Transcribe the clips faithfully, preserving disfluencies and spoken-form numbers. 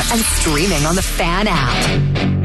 and streaming on the Fan app.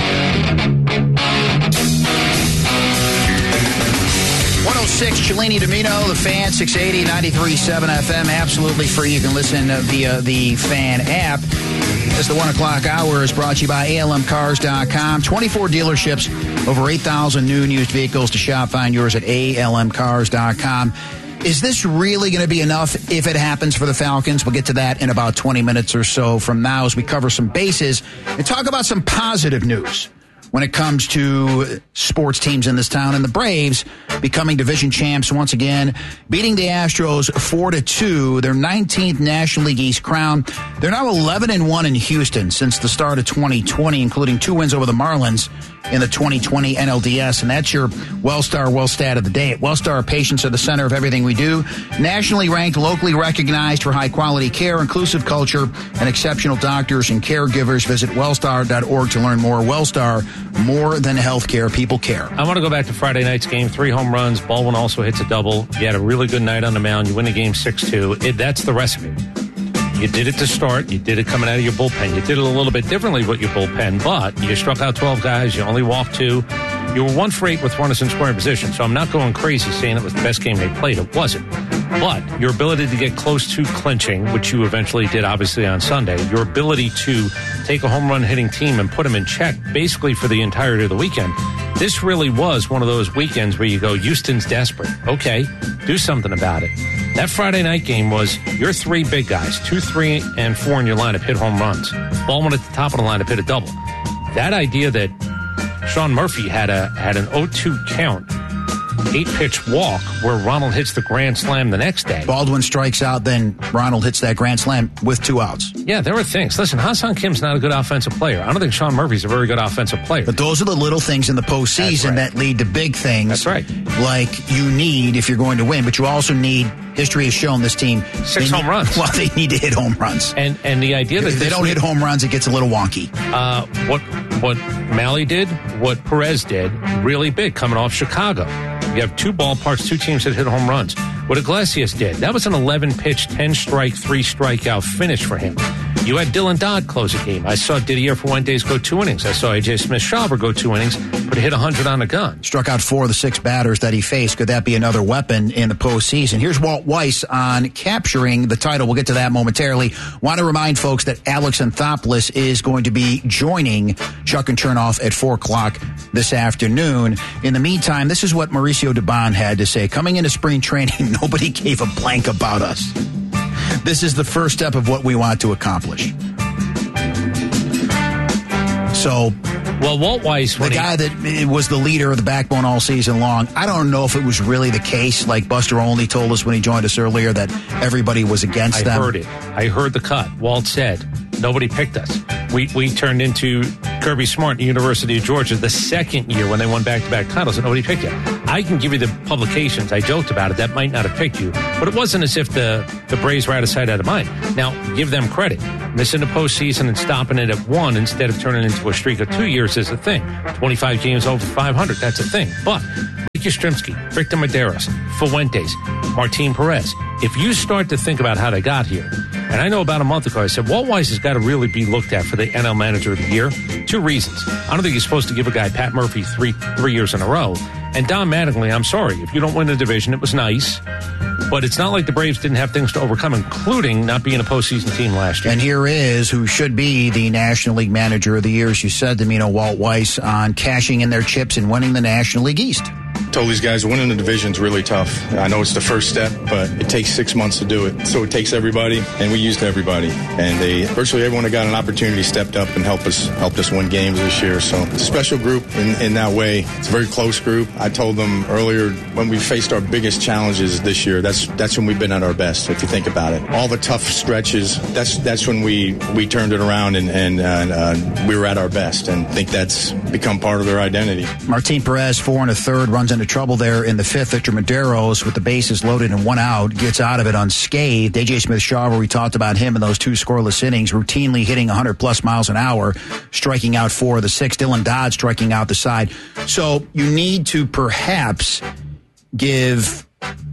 one oh six Cellini Domino, the Fan, six eighty, ninety-three point seven F M, absolutely free. You can listen via the Fan app. As the one o'clock hour is brought to you by A L M cars dot com. twenty-four dealerships, over eight thousand new and used vehicles to shop. Find yours at A L M cars dot com. Is this really going to be enough if it happens for the Falcons? We'll get to that in about twenty minutes or so from now as we cover some bases and talk about some positive news when it comes to sports teams in this town. And the Braves becoming division champs once again, beating the Astros four to two, their nineteenth National League East crown. They're now eleven and one in Houston since the start of twenty twenty, including two wins over the Marlins in the twenty twenty N L D S. And that's your Wellstar Wellstat of the day. At Wellstar, patients are the center of everything we do. Nationally ranked, locally recognized for high-quality care, inclusive culture, and exceptional doctors and caregivers. Visit wellstar dot org to learn more. Wellstar, more than healthcare, people care. I want to go back to Friday night's game. Three home runs. Baldwin also hits a double. You had a really good night on the mound. You win the game six two. It, that's the recipe. You did it to start. You did it coming out of your bullpen. You did it a little bit differently with your bullpen, but you struck out twelve guys. You only walked two. You were one for eight with runners in scoring position, so I'm not going crazy saying it was the best game they played. It wasn't. But your ability to get close to clinching, which you eventually did obviously on Sunday, your ability to take a home run hitting team and put them in check basically for the entirety of the weekend, this really was one of those weekends where you go, Houston's desperate. Okay, do something about it. That Friday night game was your three big guys, two, three, and four in your lineup hit home runs. Baldwin at the top of the lineup hit a double. That idea that Sean Murphy had a had an oh two count, eight-pitch walk where Ronald hits the grand slam the next day. Baldwin strikes out, then Ronald hits that grand slam with two outs. Yeah, there were things. Listen, Ha-Seong Kim's not a good offensive player. I don't think Sean Murphy's a very good offensive player. But those are the little things in the postseason right. that lead to big things. That's right. Like you need if you're going to win, but you also need, history has shown this team. Six home need, runs. Well, they need to hit home runs. And and the idea that if they don't hit home runs, it gets a little wonky. Uh, what, what Malley did, what Perez did, really big coming off Chicago. You have two ballparks, two teams that hit home runs. What Iglesias did, that was an eleven-pitch, ten-strike, three-strikeout finish for him. You had Dylan Dodd close a game. I saw Didier Fuentes go two innings. I saw A J Smith-Shawver go two innings, but hit one hundred on the gun. Struck out four of the six batters that he faced. Could that be another weapon in the postseason? Here's Walt Weiss on capturing the title. We'll get to that momentarily. Want to remind folks that Alex Anthopoulos is going to be joining Chuck and Chernoff at four o'clock this afternoon. In the meantime, this is what Mauricio Dubon had to say. Coming into spring training, nobody gave a blank about us. This is the first step of what we want to accomplish. So, well, Walt Weiss, the guy he, that was the leader of the backbone all season long, I don't know if it was really the case, like Buster Olney told us when he joined us earlier, that everybody was against I them. I heard it. I heard the cut. Walt said, nobody picked us. We we turned into Kirby Smart, University of Georgia, the second year when they won back-to-back titles, and nobody picked you. I can give you the publications. I joked about it. That might not have picked you. But it wasn't as if the, the Braves were out of sight, out of mind. Now, give them credit. Missing the postseason and stopping it at one instead of turning into a streak of two years is a thing. twenty-five games over five hundred, that's a thing. But Ricky Yastrzemski, Victor Medeiros, Fuentes, Martin Perez, if you start to think about how they got here, and I know about a month ago I said, Walt Weiss has got to really be looked at for the N L Manager of the Year. Two reasons. I don't think he's supposed to give a guy Pat Murphy three three years in a row. And Don Mattingly, I'm sorry, if you don't win the division, it was nice. But it's not like the Braves didn't have things to overcome, including not being a postseason team last year. And here is who should be the National League Manager of the Year, as you said, Domino, Walt Weiss, on cashing in their chips and winning the National League East. Told these guys winning the division is really tough. I know it's the first step, but it takes six months to do it. So it takes everybody, and we used everybody. And they virtually everyone that got an opportunity stepped up and helped us helped us win games this year. So it's a special group in, in that way. It's a very close group. I told them earlier when we faced our biggest challenges this year, that's that's when we've been at our best. If you think about it, all the tough stretches, that's that's when we we turned it around and and uh, we were at our best. And I think that's become part of their identity. Martin Perez, four and a third, runs into trouble there in the fifth. Victor Medeiros, with the bases loaded and one out, gets out of it unscathed. A J Smith-Shawver, we talked about him in those two scoreless innings, routinely hitting one hundred plus miles an hour, striking out four of the six. Dylan Dodd striking out the side. So you need to perhaps give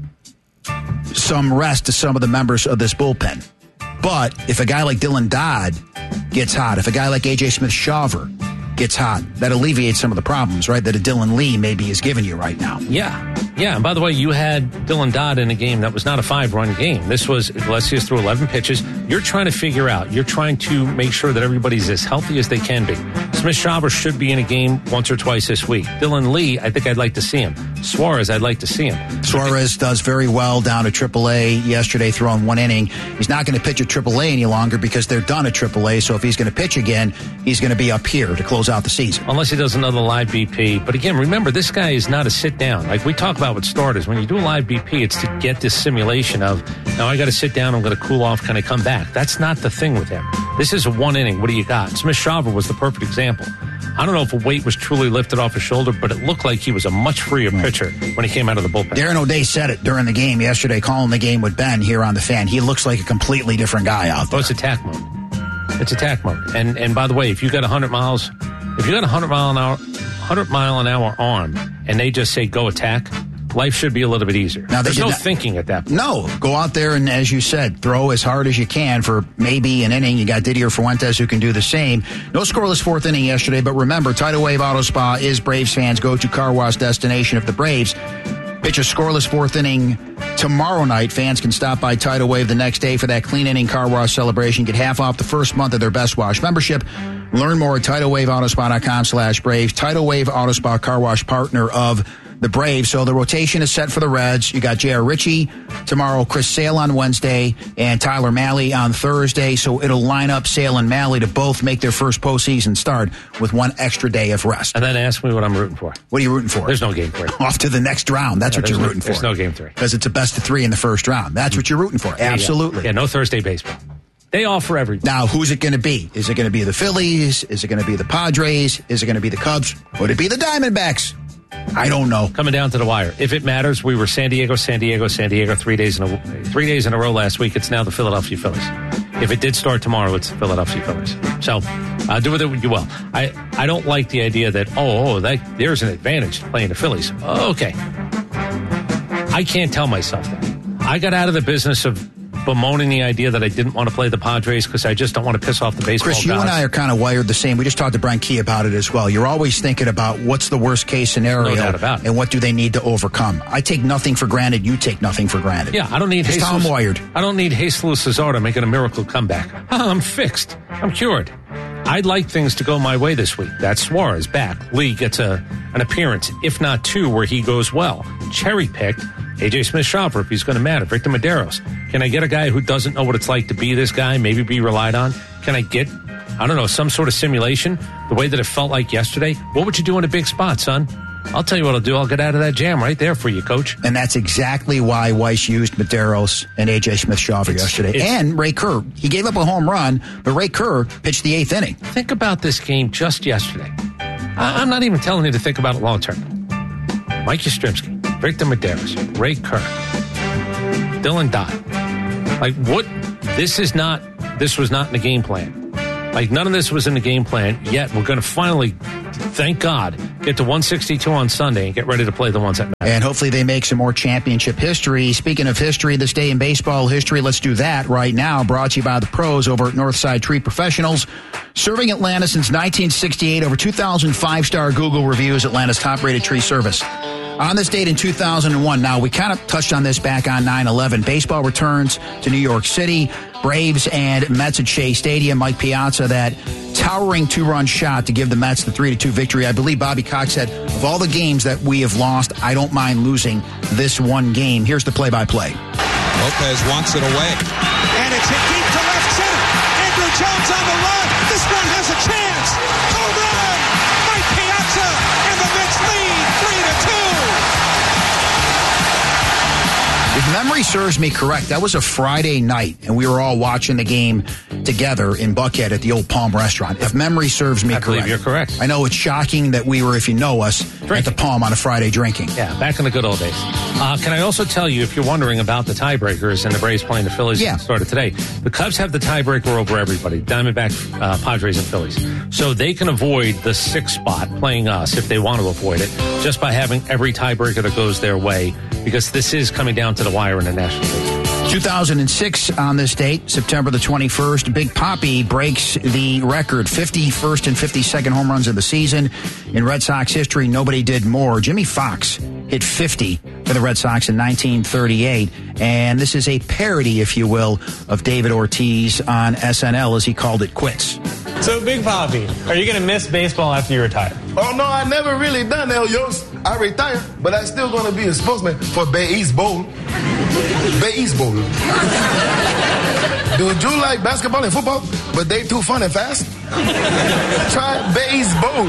some rest to some of the members of this bullpen. But if a guy like Dylan Dodd gets hot, if a guy like A J Smith-Shawver gets hot, that alleviates some of the problems, right, that a Dylan Lee maybe is giving you right now. Yeah. Yeah, and by the way, you had Dylan Dodd in a game that was not a five-run game. This was, Iglesias threw eleven pitches. You're trying to figure out, you're trying to make sure that everybody's as healthy as they can be. Smith-Shawver should be in a game once or twice this week. Dylan Lee, I think I'd like to see him. Suarez, I'd like to see him. Suarez does very well down at triple A yesterday, throwing one inning. He's not going to pitch at triple A any longer because they're done at triple A, so if he's going to pitch again, he's going to be up here to close out the season. Unless he does another live B P. But again, remember, this guy is not a sit-down. Like we talk about with starters, when you do a live B P, it's to get this simulation of, now I got to sit down, I'm going to cool off, can I come back? That's not the thing with him. This is a one inning. What do you got? Smith-Shawver was the perfect example. I don't know if a weight was truly lifted off his shoulder, but it looked like he was a much freer pitcher when he came out of the bullpen. Darren O'Day said it during the game yesterday, calling the game with Ben here on the Fan. He looks like a completely different guy out there. Oh, it's attack mode. It's attack mode. And and by the way, if you got one hundred miles, if you got a one hundred mile an hour, one hundred mile an hour arm, and they just say go attack, life should be a little bit easier. Now, There's no not, thinking at that point. No. Go out there and, as you said, throw as hard as you can for maybe an inning. You got Didier Fuentes who can do the same. No scoreless fourth inning yesterday, but remember, Tidal Wave Auto Spa is Braves fans' go-to car wash destination. If the Braves pitch a scoreless fourth inning tomorrow night, fans can stop by Tidal Wave the next day for that clean inning car wash celebration. Get half off the first month of their Best Wash membership. Learn more at tidal wave auto spa dot com slash Braves. Tidal Wave Auto Spa, car wash partner of the Braves. So the rotation is set for the Reds. You got J R. Ritchie tomorrow, Chris Sale on Wednesday, and Tyler Mahle on Thursday. So it'll line up Sale and Mahle to both make their first postseason start with one extra day of rest. And then ask me what I'm rooting for. What are you rooting for? There's no game three. Off to the next round. That's yeah, what you're no, rooting for. There's no game three. Because it's a best of three in the first round. That's what you're rooting for. Absolutely. Yeah, yeah no Thursday baseball. They offer everything. Now, who's it going to be? Is it going to be the Phillies? Is it going to be the Padres? Is it going to be the Cubs? Would it be the Diamondbacks? I don't know. Coming down to the wire. If it matters, we were San Diego, San Diego, San Diego three days in a three days in a row last week. It's now the Philadelphia Phillies. If it did start tomorrow, it's the Philadelphia Phillies. So uh, do with it you will. I, I don't like the idea that oh, oh that, there's an advantage to playing the Phillies. Okay, I can't tell myself that. I got out of the business of bemoaning the idea that I didn't want to play the Padres because I just don't want to piss off the baseball Chris, gods. you and I are kind of wired the same. We just talked to Brent Key about it as well. You're always thinking about what's the worst case scenario no doubt about it. And what do they need to overcome. I take nothing for granted. You take nothing for granted. Yeah, I don't need That's Jesus. how I'm wired. I don't need Jesus Luzardo making a miracle comeback. I'm fixed. I'm cured. I'd like things to go my way this week. That's Suarez back. Lee gets a an appearance, if not two, where he goes well. Cherry picked. A J Smith-Shawver, if he's going to matter. Victor Medeiros. Can I get a guy who doesn't know what it's like to be this guy, maybe be relied on? Can I get, I don't know, some sort of simulation? The way that it felt like yesterday? What would you do in a big spot, son? I'll tell you what I'll do. I'll get out of that jam right there for you, Coach. And that's exactly why Weiss used Medeiros and A J Smith-Shawver yesterday. And Ray Kerr. He gave up a home run, but Ray Kerr pitched the eighth inning. Think about this game just yesterday. I- I'm not even telling you to think about it long term. Mike Yastrzemski, Victor Medeiros, Ray Kerr, Dylan Dodd. Like, what? This is not, this was not in the game plan. Like, none of this was in the game plan, yet we're going to finally, thank God, get to one sixty-two on Sunday and get ready to play the ones that matter. And hopefully they make some more championship history. Speaking of history, this day in baseball history, let's do that right now. Brought to you by the pros over at Northside Tree Professionals. Serving Atlanta since nineteen sixty-eight, over two thousand five-star Google reviews, Atlanta's top-rated tree service. On this date in two thousand one, now we kind of touched on this back on nine eleven. Baseball returns to New York City. Braves and Mets at Shea Stadium. Mike Piazza, that towering two-run shot to give the Mets the three to two victory. I believe Bobby Cox said, of all the games that we have lost, I don't mind losing this one game. Here's the play-by-play. Lopez wants it away. And it's hit deep to left center. Andrew Jones on the run. This one has a chance. Home run! Mike Piazza, and the Mets lead three to two. If memory serves me correct, that was a Friday night, and we were all watching the game together in Buckhead at the Old Palm Restaurant. If memory serves me I correct. believe you're correct. I know it's shocking that we were, if you know us, drinking at the Palm on a Friday drinking. Yeah, back in the good old days. Uh, can I also tell you, if you're wondering about the tiebreakers and the Braves playing the Phillies yeah. started today, the Cubs have the tiebreaker over everybody, Diamondbacks, uh, Padres, and Phillies. So they can avoid the sixth spot playing us if they want to avoid it, just by having every tiebreaker that goes their way, because this is coming down to the wire in the National League. two thousand six on this date, September the twenty-first, Big Papi breaks the record, fifty-first and fifty-second home runs of the season. In Red Sox history, nobody did more. Jimmy Fox hit fifty for the Red Sox in nineteen thirty-eight, and this is a parody, if you will, of David Ortiz on S N L as he called it quits. So, Big Papi, are you going to miss baseball after you retire? Oh, no, I never really done Elios. I retired, but I'm still going to be a spokesman for Bay East Bowl. Bay East Bowl. Dude, you like basketball and football, but they too fun and fast? Try Bay East Bowl.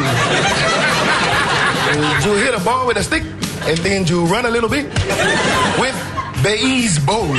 You hit a ball with a stick, and then you run a little bit with Bay East Bowl.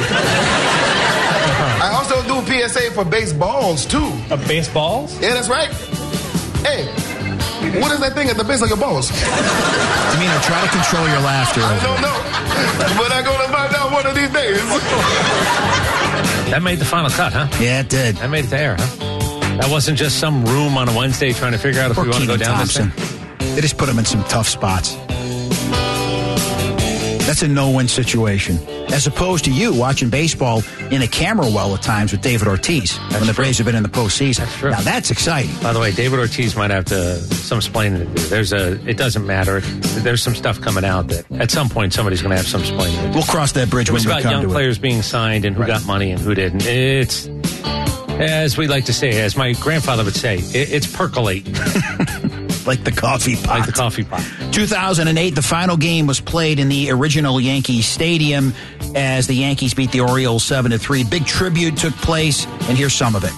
I also do P S A for baseballs, too. Uh, baseballs? Yeah, that's right. Hey, what is that thing at the base of your balls? Domino, try to control your laughter. I don't know, but I'm going to find out one of these days. That made the final cut, huh? Yeah, it did. That made it to air, huh? That wasn't just some room on a Wednesday trying to figure out if Poor we want to go Kenan down Thompson. this thing. They just put him in some tough spots. That's a no-win situation. As opposed to you watching baseball in a camera well at times with David Ortiz That's when the true. Braves have been in the postseason. That's true. Now, that's exciting. By the way, David Ortiz might have to some explaining to do. There's a. It doesn't matter. There's some stuff coming out that at some point somebody's going to have some explaining to do. We'll cross that bridge It was when we about come young to players being signed and who Right. got money and who didn't. It's, as we like to say, as my grandfather would say, it, it's percolating it. Like the coffee pot. like the coffee pot. two thousand eight, the final game was played in the original Yankee Stadium as the Yankees beat the Orioles seven to three. Big tribute took place, and here's some of it.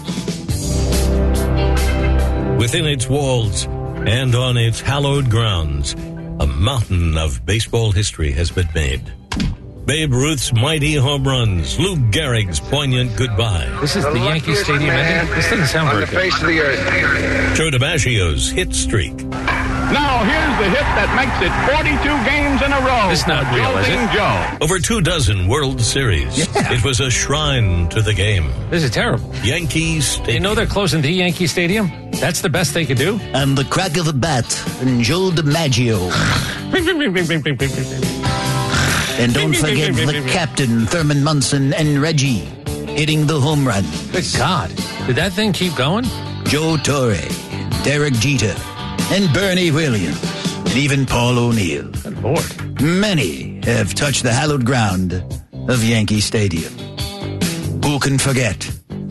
Within its walls and on its hallowed grounds, a mountain of baseball history has been made. Babe Ruth's mighty home runs, Lou Gehrig's poignant goodbye, This is the Yankee Stadium ending. This doesn't sound very good. of the earth. Joe DiMaggio's hit streak, Now here's the hit that makes it forty-two games in a row. This is not for real, is Jolting it? Joe. over two dozen World Series. Yeah. It was a shrine to the game. This is terrible. Yankee Stadium. You know they're closing the Yankee Stadium? That's the best they could do? And the crack of a bat, and Joe DiMaggio. And don't forget the captain, Thurman Munson, and Reggie hitting the home run. Good God. Did that thing keep going? Joe Torre, Derek Jeter, and Bernie Williams, and even Paul O'Neill. Good Lord. Many have touched the hallowed ground of Yankee Stadium. Who can forget?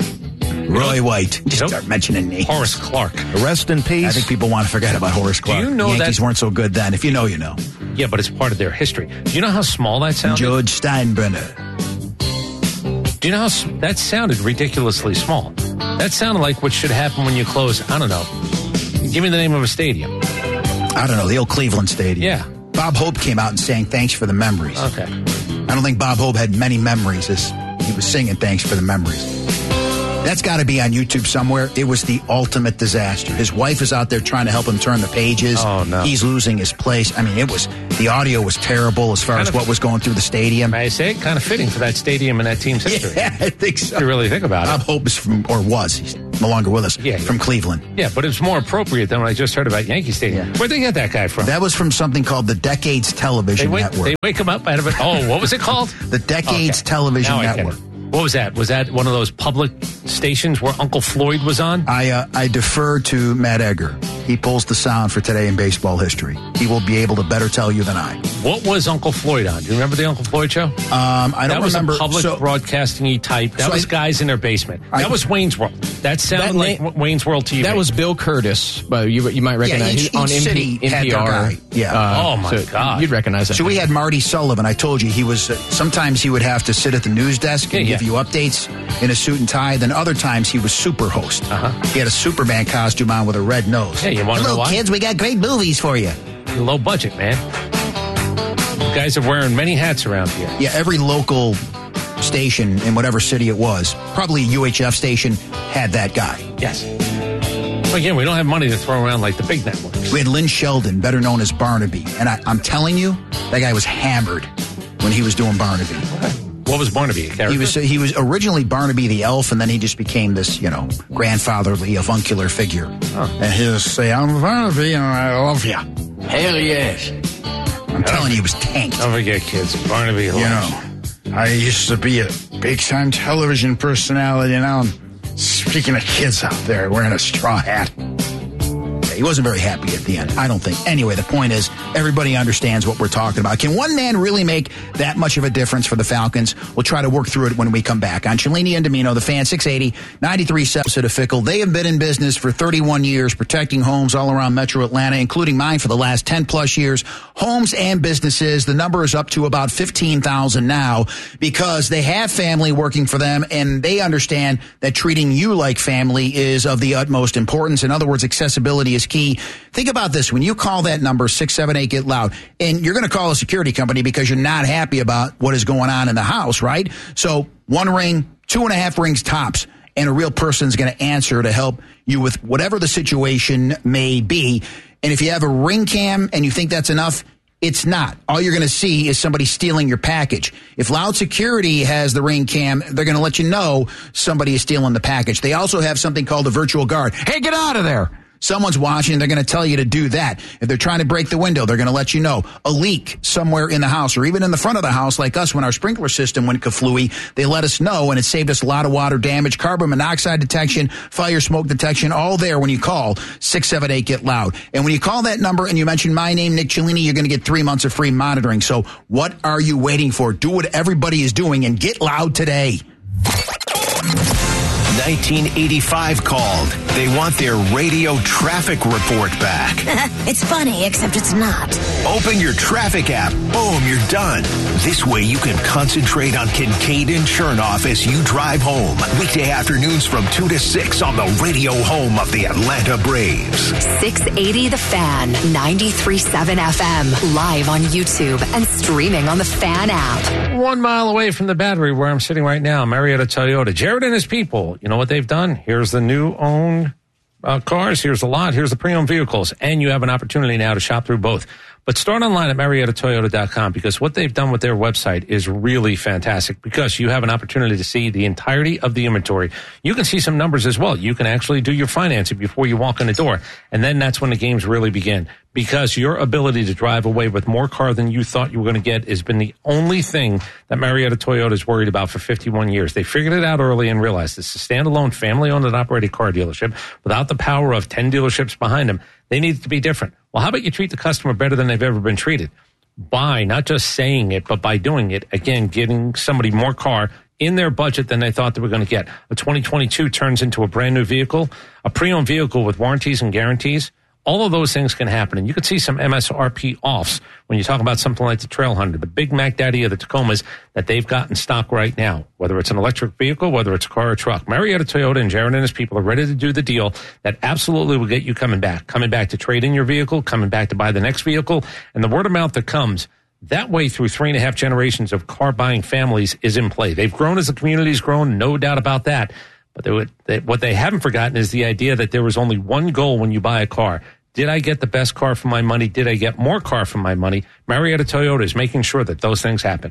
Roy White. Just Nope. start mentioning names. Horace Clark. Rest in peace. I think people want to forget about Horace Clark. you know the Yankees that- weren't so good then. If you know, you know. Yeah, but it's part of their history. Do you know how small that sounded? George Steinbrenner. Do you know how s- that sounded ridiculously small? That sounded like what should happen when you close, I don't know. Give me the name of a stadium. I don't know, the old Cleveland Stadium. Yeah. Bob Hope came out and sang Thanks for the Memories. Okay. I don't think Bob Hope had many memories as he was singing Thanks for the Memories. That's got to be on YouTube somewhere. It was the ultimate disaster. His wife is out there trying to help him turn the pages. Oh, no. He's losing his place. I mean, it was, the audio was terrible as far Kind as of- what was going through the stadium. May I say it? Kind of fitting for that stadium and that team's history. Yeah, I think so. If you really think about Bob it. Hope is from, or was, he's no longer with us, Yeah, from yeah. Cleveland. Yeah, but it's more appropriate than what I just heard about Yankee Stadium. Yeah. Where'd they get that guy from? That was from something called the Decades they, Television wake, Network. they wake him up out of it. Oh, what was it called? The Decades Okay. Television Now I get Network. it. What was that? Was that one of those public stations where Uncle Floyd was on? I uh, I defer to Matt Egger. He pulls the sound for today in baseball history. He will be able to better tell you than I. What was Uncle Floyd on? Do you remember the Uncle Floyd show? Um, I don't that was remember. a public so, broadcasting-y type. That So was I- guys in their basement. I- that was Wayne's World. That sounded That like na- W- Wayne's World T V. That was Bill Curtis, but you you might recognize each- he's on each M P, city had their N P R. guy. Yeah. Oh, my so God. You'd recognize that. so we had Marty Sullivan. I told you he was. Uh, sometimes he would have to sit at the news desk and Yeah, give yeah. you updates in a suit and tie. Then other times he was super host. Uh-huh. He had a Superman costume on with a red nose. Yeah, you wanna know Hello, why? kids. We got great movies for you. low budget, man. You guys are wearing many hats around here. Yeah, every local station in whatever city it was, probably a U H F station, had that guy. Yes. But again, we don't have money to throw around like the big networks. We had Lynn Sheldon, better known as Barnaby. And I, I'm telling you, that guy was hammered when he was doing Barnaby. What was Barnaby? A character? He was he was originally Barnaby the elf, and then he just became this, you know, grandfatherly, avuncular figure. And he'll say, I'm Barnaby and I love you. Hell yes. I'm telling you, he was tanked. Don't forget, kids. Barnaby. You know, I used to be a big-time television personality. Now, speaking of kids out there wearing a straw hat. He wasn't very happy at the end, I don't think. Anyway, the point is, everybody understands what we're talking about. Can one man really make that much of a difference for the Falcons? We'll try to work through it when we come back. On Cellini and Domino, the Fan, six eighty, ninety-three point seven of Fickle. They have been in business for thirty-one years, protecting homes all around Metro Atlanta, including mine for the last ten plus years. Homes and businesses, the number is up to about fifteen thousand now because they have family working for them, and they understand that treating you like family is of the utmost importance. In other words, accessibility is key. Think about this. When you call that number, six seven eight, get loud, and you're going to call a security company because you're not happy about what is going on in the house, right? So one ring, two and a half rings tops, and a real person's going to answer to help you with whatever the situation may be. And if you have a ring cam and you think that's enough, it's not. All you're going to see is somebody stealing your package. If Loud Security has the ring cam, they're going to let you know somebody is stealing the package. They also have something called a virtual guard. Hey, get out of there. Someone's watching, they're going to tell you to do that. If they're trying to break the window, they're going to let you know. A leak somewhere in the house or even in the front of the house, like us when our sprinkler system went kaflooey, they let us know, and it saved us a lot of water damage, carbon monoxide detection, fire smoke detection, all there when you call six seven eight, get loud. And when you call that number and you mention my name, Nick Cellini, you're going to get three months of free monitoring. So what are you waiting for? Do what everybody is doing and get loud today. nineteen eighty-five called. They want their radio traffic report back. It's funny, except it's not. Open your traffic app. Boom, you're done. This way you can concentrate on Kincaid and Chernoff as you drive home. Weekday afternoons from two to six on the radio home of the Atlanta Braves. six eighty The Fan, ninety-three point seven F M. Live on YouTube and streaming on the Fan app. One mile away from the Battery where I'm sitting right now, Marietta Toyota. Jared and his people, you know what they've done? Here's the new owned uh, cars. Here's the lot. Here's the pre-owned vehicles. And you have an opportunity now to shop through both. But start online at marietta toyota dot com because what they've done with their website is really fantastic because you have an opportunity to see the entirety of the inventory. You can see some numbers as well. You can actually do your financing before you walk in the door. And then that's when the games really begin because your ability to drive away with more car than you thought you were going to get has been the only thing that Marietta Toyota is worried about for fifty-one years. They figured it out early and realized it's a standalone family-owned and operated car dealership without the power of ten dealerships behind them. They need it to be different. Well, how about you treat the customer better than they've ever been treated? By not just saying it, but by doing it. Again, getting somebody more car in their budget than they thought they were going to get. A twenty twenty-two turns into a brand new vehicle, a pre-owned vehicle with warranties and guarantees. All of those things can happen. And you can see some M S R P offs when you talk about something like the Trail one hundred, the big Mac Daddy of the Tacomas that they've got in stock right now, whether it's an electric vehicle, whether it's a car or truck. Marietta Toyota and Jared and his people are ready to do the deal that absolutely will get you coming back, coming back to trade in your vehicle, coming back to buy the next vehicle. And the word of mouth that comes that way through three and a half generations of car buying families is in play. They've grown as the community's grown, no doubt about that. But they would, they, what they haven't forgotten is the idea that there was only one goal when you buy a car. Did I get the best car for my money? Did I get more car for my money? Marietta Toyota is making sure that those things happen.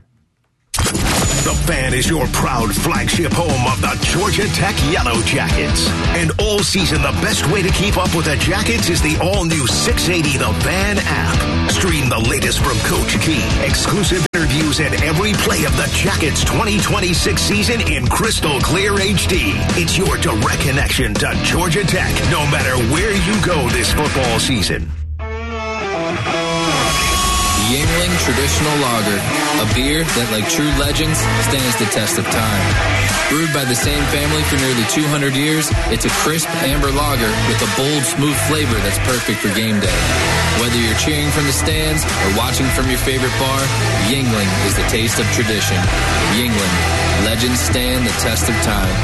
The Fan is your proud flagship home of the Georgia Tech Yellow Jackets. And all season, the best way to keep up with the Jackets is the all-new six eighty The Fan app. Stream the latest from Coach Key, exclusive interviews, and every play of the Jackets twenty twenty-six season in crystal clear H D. It's your direct connection to Georgia Tech, no matter where you go this football season. Yuengling Traditional Lager, a beer that, like true legends, stands the test of time. Brewed by the same family for nearly two hundred years, it's a crisp amber lager with a bold, smooth flavor that's perfect for game day. Whether you're cheering from the stands or watching from your favorite bar, Yuengling is the taste of tradition. Yuengling, legends stand the test of time.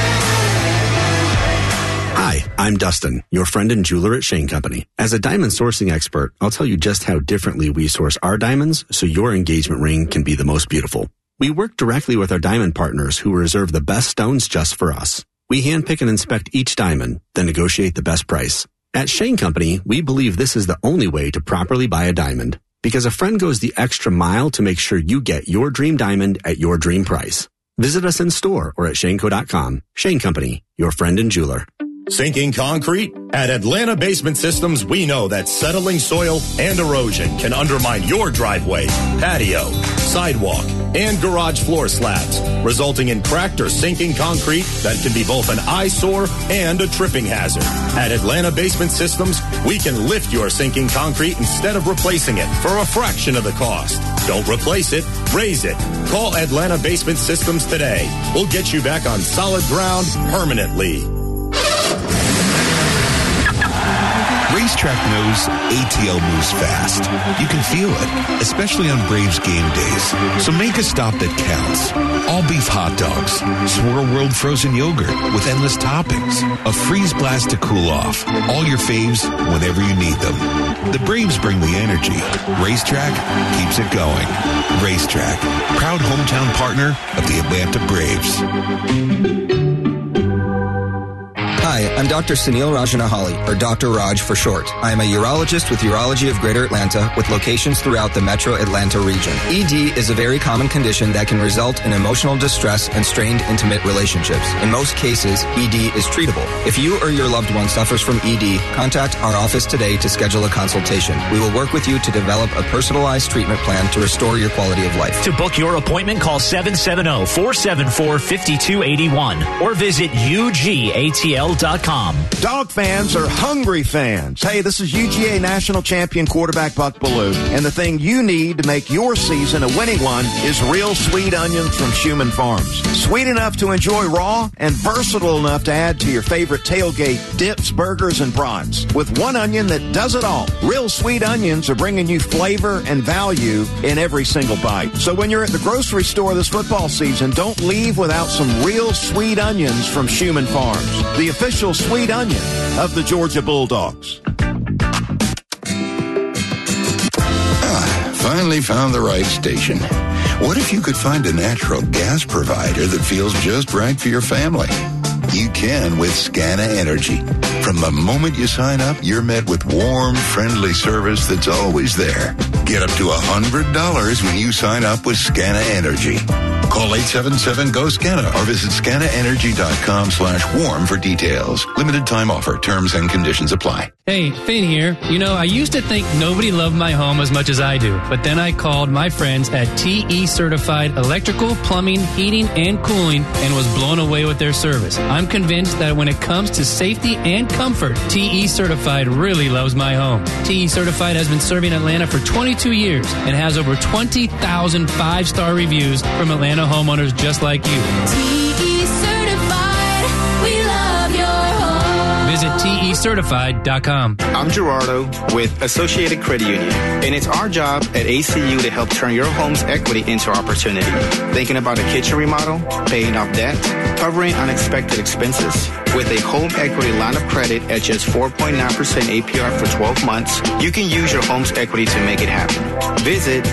Hi, I'm Dustin, your friend and jeweler at Shane Company. As a diamond sourcing expert, I'll tell you just how differently we source our diamonds so your engagement ring can be the most beautiful. We work directly with our diamond partners who reserve the best stones just for us. We handpick and inspect each diamond, then negotiate the best price. At Shane Company, we believe this is the only way to properly buy a diamond because a friend goes the extra mile to make sure you get your dream diamond at your dream price. Visit us in store or at shane co dot com. Shane Company, your friend and jeweler. Sinking concrete? At Atlanta Basement Systems, we know that settling soil and erosion can undermine your driveway, patio, sidewalk, and garage floor slabs, resulting in cracked or sinking concrete that can be both an eyesore and a tripping hazard. At Atlanta Basement Systems, we can lift your sinking concrete instead of replacing it for a fraction of the cost. Don't replace it, raise it. Call Atlanta Basement Systems today. We'll get you back on solid ground permanently. Racetrack knows A T L moves fast. You can feel it, especially on Braves game days. So make a stop that counts. All beef hot dogs, Swirl World frozen yogurt with endless toppings, a freeze blast to cool off. All your faves whenever you need them. The Braves bring the energy. Racetrack keeps it going. Racetrack, proud hometown partner of the Atlanta Braves. Hi, I'm Doctor Sunil Rajanahali, or Doctor Raj for short. I am a urologist with Urology of Greater Atlanta with locations throughout the metro Atlanta region. E D is a very common condition that can result in emotional distress and strained intimate relationships. In most cases, E D is treatable. If you or your loved one suffers from E D, contact our office today to schedule a consultation. We will work with you to develop a personalized treatment plan to restore your quality of life. To book your appointment, call seven seven zero, four seven four, five two eight one or visit U G A T L dot com. Dog fans are hungry fans. Hey, this is U G A national champion quarterback Buck Bellew, and the thing you need to make your season a winning one is real sweet onions from Schumann Farms. Sweet enough to enjoy raw and versatile enough to add to your favorite tailgate dips, burgers, and brats. With one onion that does it all. Real sweet onions are bringing you flavor and value in every single bite. So when you're at the grocery store this football season, don't leave without some real sweet onions from Schumann Farms, the official sweet onion of the Georgia Bulldogs. Ah, finally found the right station. What if you could find a natural gas provider that feels just right for your family? You can with Scana Energy. From the moment you sign up, you're met with warm, friendly service that's always there. Get up to one hundred dollars when you sign up with Scana Energy. Call eight seven seven, G O, SCANA or visit scanaenergy.com slash warm for details. Limited time offer. Terms and conditions apply. Hey, Finn here. You know, I used to think nobody loved my home as much as I do, but then I called my friends at T E Certified Electrical, Plumbing, Heating, and Cooling and was blown away with their service. I'm convinced that when it comes to safety and comfort, T E Certified really loves my home. T E Certified has been serving Atlanta for twenty-two years and has over twenty thousand five-star reviews from Atlanta homeowners just like you. T E Certified, we love your home. Visit T E certified dot com. I'm Gerardo with Associated Credit Union, and it's our job at A C U to help turn your home's equity into opportunity. Thinking about a kitchen remodel, paying off debt, covering unexpected expenses? With a home equity line of credit at just four point nine percent A P R for twelve months, you can use your home's equity to make it happen. Visit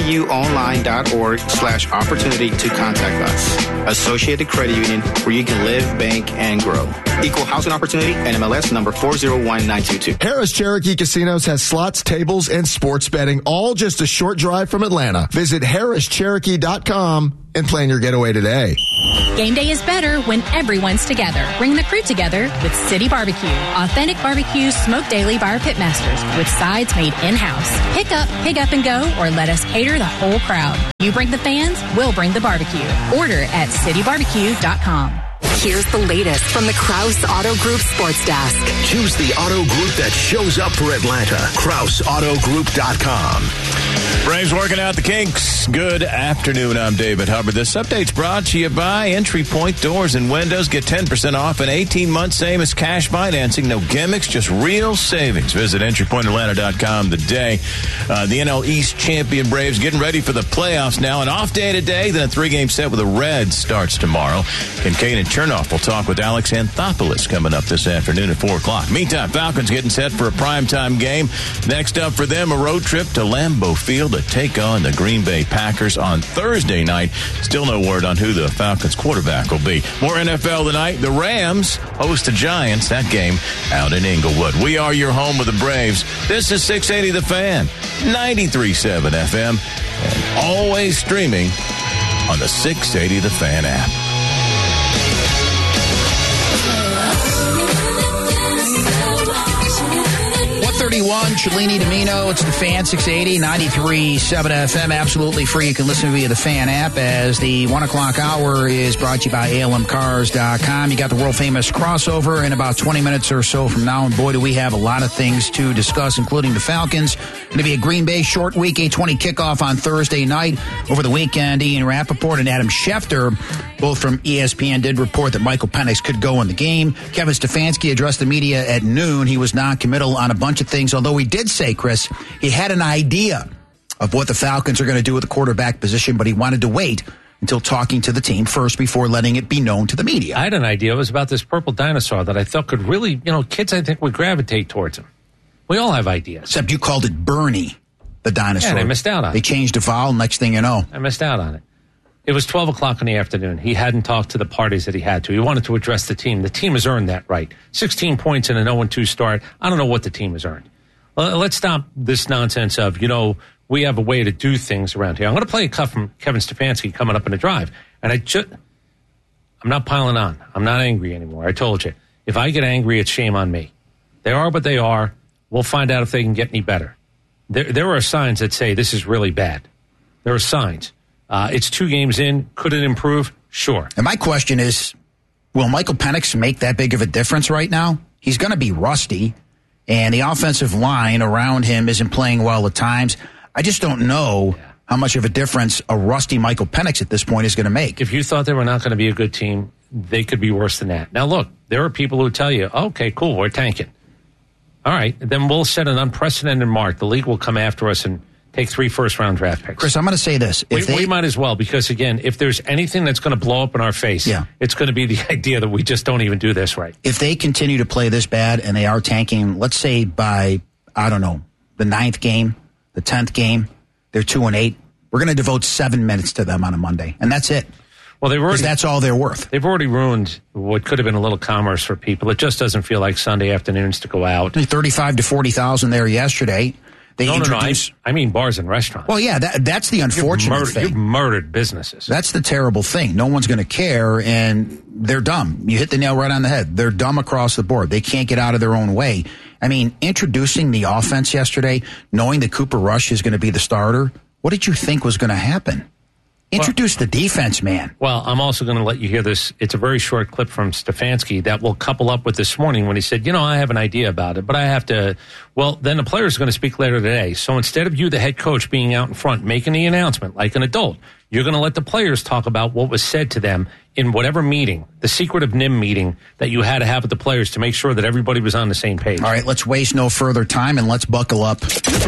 acuonline.org slash opportunity to contact us. Associated Credit Union, where you can live, bank, and grow. Equal housing opportunity, N M L S number four zero one nine two two. Harris Cherokee Casinos has slots, tables, and sports betting, all just a short drive from Atlanta. Visit harris cherokee dot com and plan your getaway today. Game day is better when everyone's together. Bring the crew together with City Barbecue. Authentic barbecue smoked daily by our pitmasters with sides made in-house. Pick up, pick up and go, or let us cater the whole crowd. You bring the fans, we'll bring the barbecue. Order at city barbecue dot com. Here's the latest from the Krause Auto Group Sports Desk. Choose the auto group that shows up for Atlanta. Krause Auto Group dot com. Braves working out the kinks. Good afternoon. I'm David Hubbard. This update's brought to you by Entry Point Doors and Windows. Get ten percent off an eighteen month same as cash financing. No gimmicks, just real savings. Visit entry point atlanta dot com today. Uh, the N L East champion Braves getting ready for the playoffs now. An off day today, then a three-game set with the Reds starts tomorrow. Kincaid and Chernoff will talk with Alex Anthopoulos coming up this afternoon at four o'clock. Meantime, Falcons getting set for a primetime game. Next up for them, a road trip to Lambeau Field to take on the Green Bay Packers on Thursday night. Still no word on who the Falcons quarterback will be. More N F L tonight. The Rams host the Giants. That game out in Inglewood. We are your home with the Braves. This is six eighty The Fan, ninety-three point seven F M, and always streaming on the six eighty The Fan app. thirty-one, Cellini Domino. It's the Fan, six eighty, ninety-three point seven F M. Absolutely free. You can listen via the Fan app as the one o'clock hour is brought to you by A L M Cars dot com. You got the world-famous crossover in about twenty minutes or so from now, and boy, do we have a lot of things to discuss, including the Falcons. Going to be a Green Bay short week, eight twenty kickoff on Thursday night. Over the weekend, Ian Rappaport and Adam Schefter, both from E S P N, did report that Michael Penix could go in the game. Kevin Stefanski addressed the media at noon. He was non-committal on a bunch of things, although he did say, Chris, he had an idea of what the Falcons are going to do with the quarterback position, but he wanted to wait until talking to the team first before letting it be known to the media. I had an idea. It was about this purple dinosaur that I thought could really, you know, kids I think would gravitate towards him. We all have ideas. Except you called it Bernie, the dinosaur. Yeah, and I missed out on they it. They changed the vowel, next thing you know. I missed out on it. It was twelve o'clock in the afternoon. He hadn't talked to the parties that he had to. He wanted to address the team. The team has earned that right. sixteen points in an oh and two start. I don't know what the team has earned. Let's stop this nonsense of, you know, we have a way to do things around here. I'm going to play a cut from Kevin Stefanski coming up in the drive. And I just, I'm not piling on. I'm not angry anymore. I told you. If I get angry, it's shame on me. They are what they are. We'll find out if they can get any better. There, there are signs that say this is really bad. There are signs. Uh, it's two games in. Could it improve? Sure. And my question is, will Michael Penix make that big of a difference right now? He's going to be rusty, and the offensive line around him isn't playing well at times. I just don't know yeah. how much of a difference a rusty Michael Penix at this point is going to make. If you thought they were not going to be a good team, they could be worse than that. Now, look, there are people who tell you, okay, cool, we're tanking. All right, then we'll set an unprecedented mark. The league will come after us and take three first-round draft picks. Chris, I'm going to say this. If we, they, we might as well, because, again, if there's anything that's going to blow up in our face, yeah. it's going to be the idea that we just don't even do this right. If they continue to play this bad and they are tanking, let's say by, I don't know, the ninth game, the tenth game, they're two and eight, we're going to devote seven minutes to them on a Monday, and that's it. Well, they've already, that's all they're worth. They've already ruined what could have been a little commerce for people. It just doesn't feel like Sunday afternoons to go out. thirty-five to forty thousand there yesterday. They no, introduced, no, no. I, I mean bars and restaurants. Well, yeah, that, that's the unfortunate you've murdered, thing. You've murdered businesses. That's the terrible thing. No one's going to care, and they're dumb. You hit the nail right on the head. They're dumb across the board. They can't get out of their own way. I mean, introducing the offense yesterday, knowing that Cooper Rush is going to be the starter, what did you think was going to happen? Introduce well, the defense, man. Well, I'm also going to let you hear this. It's a very short clip from Stefanski that will couple up with this morning when he said, you know, I have an idea about it, but I have to. Well, then the players are going to speak later today. So instead of you, the head coach, being out in front, making the announcement like an adult, you're going to let the players talk about what was said to them in whatever meeting, the secretive N I M meeting that you had to have with the players to make sure that everybody was on the same page. All right, let's waste no further time and let's buckle up.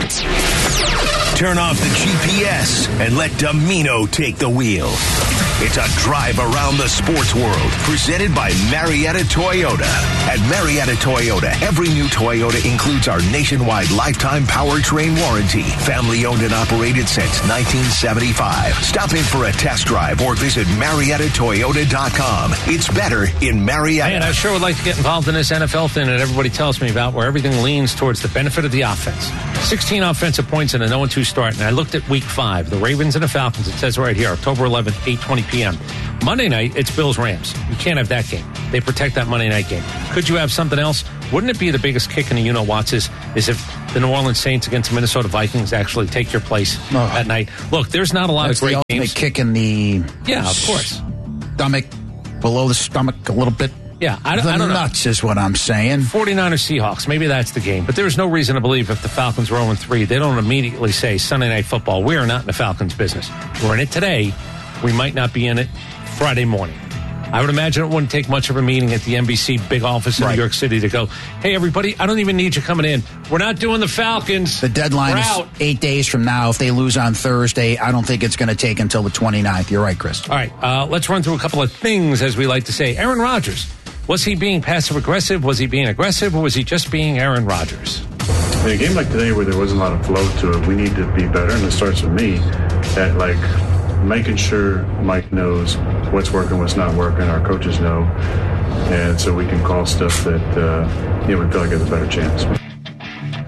Turn off the G P S and let Domino take the wheel. It's a drive around the sports world, presented by Marietta Toyota. At Marietta Toyota, every new Toyota includes our nationwide lifetime powertrain warranty. Family owned and operated since nineteen seventy-five. Stop in for a test drive or visit Marietta Toyota dot com. It's better in Marietta. Man, I sure would like to get involved in this N F L thing that everybody tells me about, where everything leans towards the benefit of the offense. sixteen offensive points in an oh and two start, and I looked at week five, the Ravens and the Falcons. It says right here, October eleventh, eight twenty p.m. Monday night, it's Bills-Rams. You can't have that game. They protect that Monday night game. Could you have something else? Wouldn't it be the biggest kick in the you-know-what's is, is if the New Orleans Saints against the Minnesota Vikings actually take your place oh. at night? Look, there's not a lot That's of great the games. Kick in the yeah, of course. stomach, below the stomach a little bit. Yeah, I don't, the I don't nuts know. is what I'm saying. forty-niners Seahawks, maybe that's the game. But there's no reason to believe if the Falcons were oh and three, they don't immediately say, Sunday Night Football, we are not in the Falcons business. We're in it today. We might not be in it Friday morning. I would imagine it wouldn't take much of a meeting at the N B C big office in right. New York City to go, hey, everybody, I don't even need you coming in. We're not doing the Falcons. The deadline We're is out. eight days from now. If they lose on Thursday, I don't think it's going to take until the twenty-ninth. You're right, Chris. All right, uh, let's run through a couple of things, as we like to say. Aaron Rodgers. Was he being passive-aggressive? Was he being aggressive? Or was he just being Aaron Rodgers? In a game like today where there wasn't a lot of flow to it, we need to be better, and it starts with me at, like, making sure Mike knows what's working, what's not working, our coaches know, and so we can call stuff that, uh, you know, we feel like has a better chance.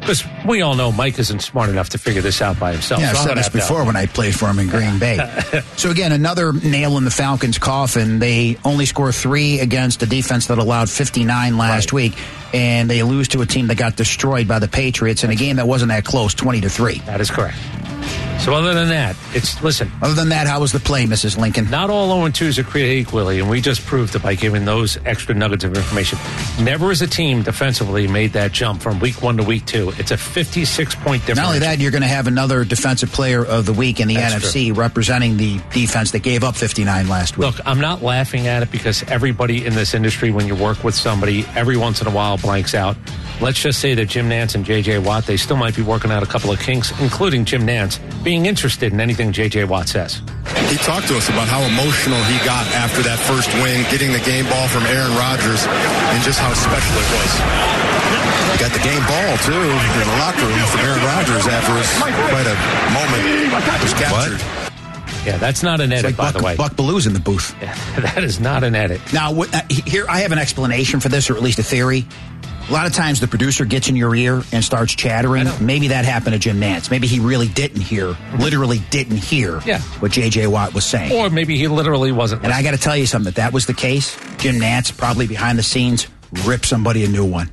Because we all know Mike isn't smart enough to figure this out by himself. Yeah, I've so said this before when I played for him in Green Bay. So again, another nail in the Falcons' coffin. They only scored three against a defense that allowed fifty-nine last right. week, and they lose to a team that got destroyed by the Patriots in a game that wasn't that close, twenty to three. That is correct. So other than that, it's, listen. Other than that, how was the play, Missus Lincoln? Not all oh and twos are created equally, and we just proved it by giving those extra nuggets of information. Never as a team defensively made that jump from week one to week two. It's a fifty-six point difference. Not only that, you're going to have another defensive player of the week in the That's N F C true. representing the defense that gave up fifty-nine last week. Look, I'm not laughing at it because everybody in this industry, when you work with somebody, every once in a while blanks out. Let's just say that Jim Nantz and J J. Watt, they still might be working out a couple of kinks, including Jim Nantz being interested in anything J J. Watt says. He talked to us about how emotional he got after that first win, getting the game ball from Aaron Rodgers, and just how special it was. Got the game ball, too, in the locker room from Aaron Rodgers after his quite a moment was captured. What? Yeah, that's not an edit, like by Buck, the way. Buck Belew's in the booth. Yeah, that is not an edit. Now, here, I have an explanation for this, or at least a theory. A lot of times the producer gets in your ear and starts chattering. Maybe that happened to Jim Nantz. Maybe he really didn't hear, literally didn't hear yeah. what J J. Watt was saying. Or maybe he literally wasn't And listening. I got to tell you something. If that was the case, Jim Nantz probably behind the scenes ripped somebody a new one.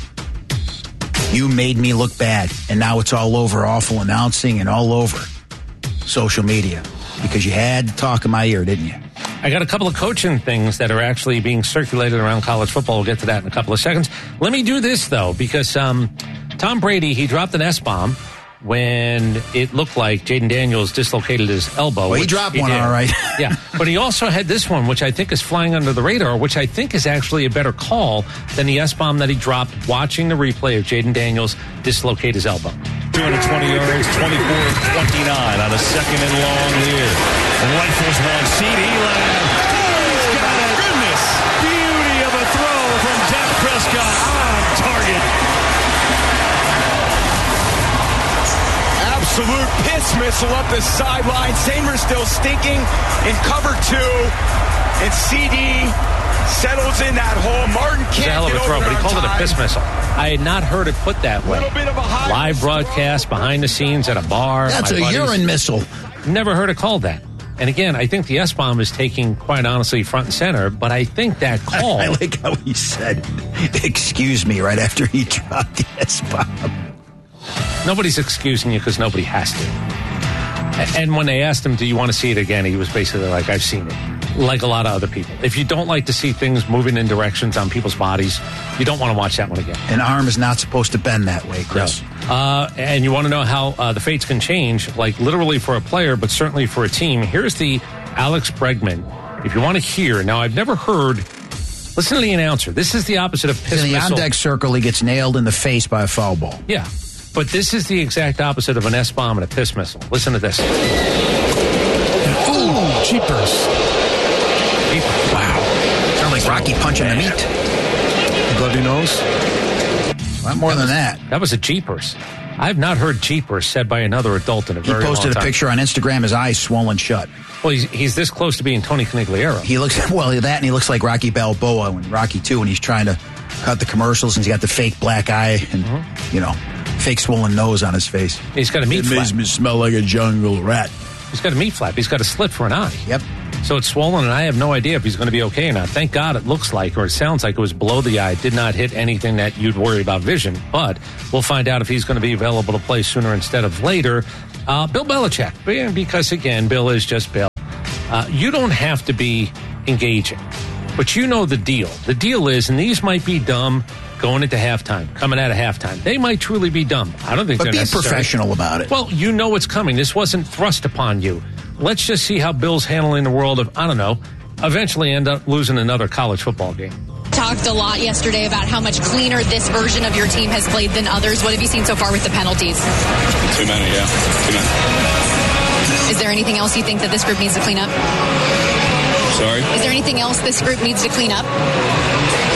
You made me look bad, and now it's all over awful announcing and all over social media because you had to talk in my ear, didn't you? I got a couple of coaching things that are actually being circulated around college football. We'll get to that in a couple of seconds. Let me do this, though, because um, Tom Brady, he dropped an S-bomb when it looked like Jaden Daniels dislocated his elbow. Well, he dropped he one, did. all right. Yeah, but he also had this one, which I think is flying under the radar, which I think is actually a better call than the S-bomb that he dropped watching the replay of Jaden Daniels dislocate his elbow. two hundred twenty yards, twenty-four twenty-nine on a second and long here. Rifles one, C D Lamb. He's got it. Goodness. Beauty of a throw from Dak Prescott on target. Absolute piss missile up the sideline. Samer's still stinking in cover two. And C D settles in that hole. Martin can't It's a hell of a get throw, over but he on called time. it a piss missile. I had not heard it put that way. Bit of a high Live broadcast behind the scenes at a bar. That's My a buddies. urine missile. Never heard it called that. And again, I think the S-bomb is taking, quite honestly, front and center, but I think that call... I, I like how he said, excuse me, right after he dropped the S-bomb. Nobody's excusing you because nobody has to. And when they asked him, do you want to see it again, he was basically like, I've seen it. Like a lot of other people. If you don't like to see things moving in directions on people's bodies, you don't want to watch that one again. An arm is not supposed to bend that way, Chris. No. Uh, and you want to know how uh, the fates can change, like literally for a player, but certainly for a team. Here's the Alex Bregman. If you want to hear, now I've never heard, listen to the announcer. This is the opposite of piss In the missile. on-deck circle, he gets nailed in the face by a foul ball. Yeah, but this is the exact opposite of an S-bomb and a piss missile. Listen to this. Ooh, cheapers. Wow. Sound like Rocky punching the meat. Bloody nose? A lot more that than was, that. That was a Jeepers. I have not heard Jeepers said by another adult in a He very long time. posted a picture on Instagram, his eyes swollen shut. Well, he's, he's this close to being Tony Conigliaro. He looks, well, that and he looks like Rocky Balboa in Rocky two when he's trying to cut the commercials and he's got the fake black eye and, mm-hmm. you know, fake swollen nose on his face. He's got a meat it flap. It makes me smell like a jungle rat. He's got a meat flap. He's got a slit for an eye. Yep. So it's swollen, and I have no idea if he's going to be okay or not. Thank God it looks like, or it sounds like it was below the eye. It did not hit anything that you'd worry about vision. But we'll find out if he's going to be available to play sooner instead of later. Uh, Bill Belichick, because, again, Bill is just Bill. Uh, you don't have to be engaging, but you know the deal. The deal is, and these might be dumb going into halftime, coming out of halftime. They might truly be dumb. I don't think but they're be necessary. professional about it. Well, you know it's coming. This wasn't thrust upon you. Let's just see how Bill's handling the world of, I don't know, eventually end up losing another college football game. Talked a lot yesterday about how much cleaner this version of your team has played than others. What have you seen so far with the penalties? Too many, yeah. Too many. Is there anything else you think that this group needs to clean up? Sorry? Is there anything else this group needs to clean up? No,